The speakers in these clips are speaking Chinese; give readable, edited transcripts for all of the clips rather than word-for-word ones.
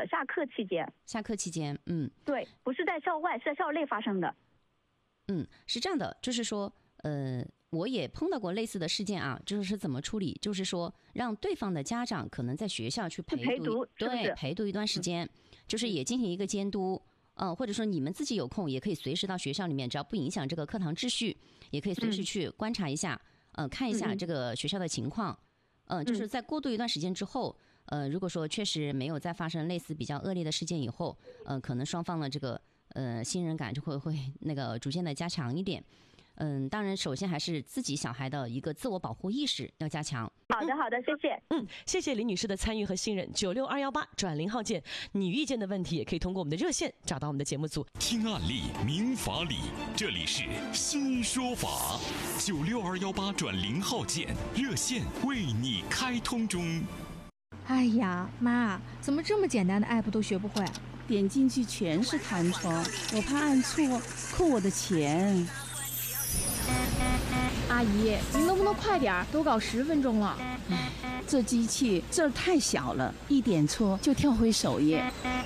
下课期间。 下课期间， 对，不是在校外，是在校内发生的。 是这样的，就是说，我也碰到过类似的事件啊，就是怎么处理，就是说让对方的家长可能在学校去陪读，对，陪读一段时间，就是也进行一个监督。或者说你们自己有空也可以随时到学校里面，只要不影响这个课堂秩序，也可以随时去观察一下，看一下这个学校的情况。就是在过渡一段时间之后，如果说确实没有再发生类似比较恶劣的事件以后，可能双方的这个信任感就会那个逐渐的加强一点。当然首先还是自己小孩的一个自我保护意识要加强。 好的，谢谢。 谢谢李女士的参与和信任。96218转0号键，你遇见的问题也可以通过我们的热线找到我们的节目组。 听案例明法理，这里是新说法。96218转0号键，热线为你开通中。 哎呀，妈，怎么这么简单的 app 都学不会？ 点进去全是弹窗，我怕按错扣我的钱。 阿姨，您能不能快点？都搞10分钟了。 这机器字儿太小了，一点错就跳回首页。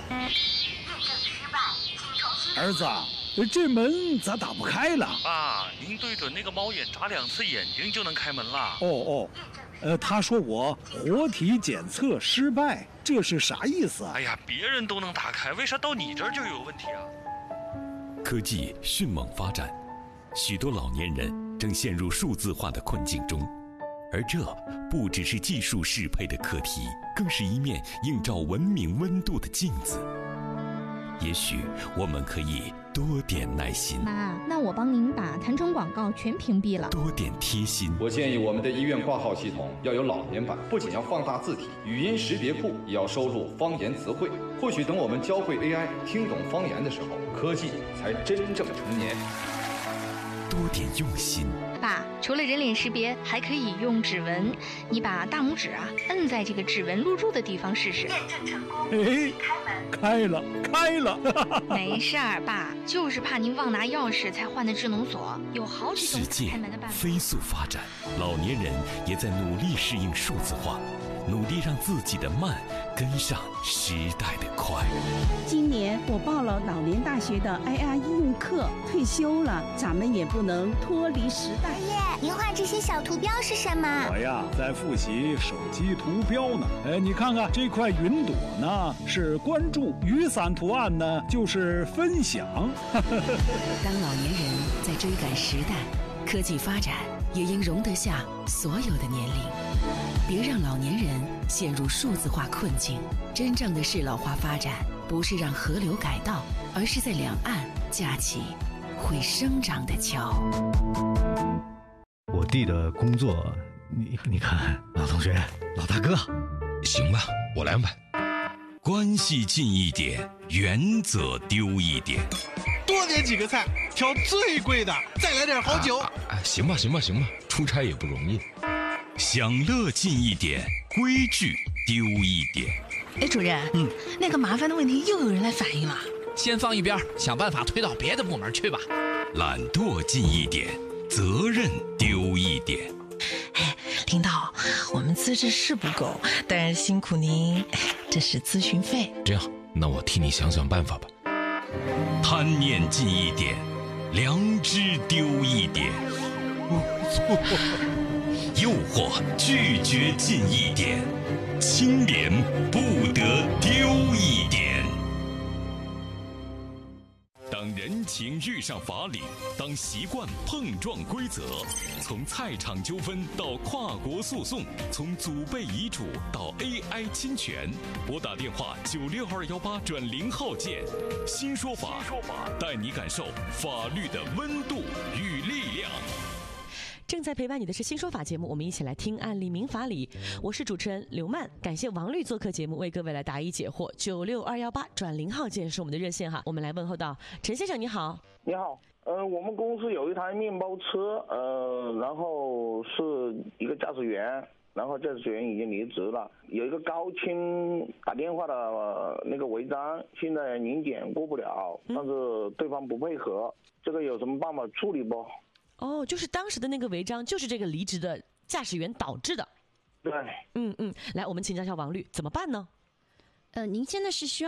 儿子，这门咋打不开了？ 爸，您对准那个猫眼眨2次眼睛就能开门了。 他说我活体检测失败，这是啥意思啊？ 哎呀，别人都能打开，为啥到你这儿就有问题啊？ 科技迅猛发展，许多老年人正陷入数字化的困境中，而这不只是技术适配的课题，更是一面映照文明温度的镜子。也许我们可以多点耐心。 妈，那我帮您把弹窗广告全屏蔽了。 多点贴心。 我建议我们的医院挂号系统要有老年版，不仅要放大字体，语音识别库也要收录方言词汇。或许等我们教会 AI 听懂方言的时候，科技才真正成年。 多点用心。 爸，除了人脸识别，还可以用指纹。你把大拇指摁在这个指纹录入的地方试试。验证成功。 开了。 没事儿，爸，就是怕您忘拿钥匙才换的智能锁，有好几种开门的办法。 世界飞速发展，老年人也在努力适应数字化，努力让自己的慢跟上时代的快。 今年我报了老年大学的 AI 应用课，退休了，咱们也不能脱离时代。 爷爷，您画这些小图标是什么？ 我呀，在复习手机图标呢。你看看这块云朵呢，是关注；雨伞图案呢，就是分享。 当老年人在追赶时代，科技发展也应容得下所有的年龄。别让老年人陷入数字化困境。真正的适老化发展，不是让河流改道，而是在两岸架起会生长的桥。 我弟的工作，你看，老同学，老大哥， 行吧，我来安排。 关系近一点，原则丢一点。 多点几个菜，挑最贵的，再来点好酒。 行吧，出差也不容易。 享乐近一点，规矩丢一点。 主任，那个麻烦的问题又有人来反映了， 先放一边，想办法推到别的部门去吧。 懒惰近一点，责任丢一点。 领导，我们资质是不够，但是辛苦您，这是咨询费。 这样，那我替你想想办法吧。 贪念近一点，良知丢一点。诱惑拒绝近一点，清廉不得丢一点。当人情遇上法理，当习惯碰撞规则，从菜场纠纷到跨国诉讼，从祖辈遗嘱到 AI 侵权，拨打电话96218转0号键，新说法带你感受法律的温度与力量。 正在陪伴你的是新说法节目，我们一起来听案例明法理。我是主持人刘曼，感谢王律做客节目，为各位来答疑解惑。96218转0号键是我们的热线哈，我们来问候到陈先生，你好。 你好，我们公司有一台面包车，然后是一个驾驶员，然后驾驶员已经离职了，有一个高清打电话的那个违章，现在临检过不了，但是对方不配合，这个有什么办法处理不？ 就是当时的那个违章，就是这个离职的驾驶员导致的。 对。 来，我们请教一下王律，怎么办呢？ 您现在是需要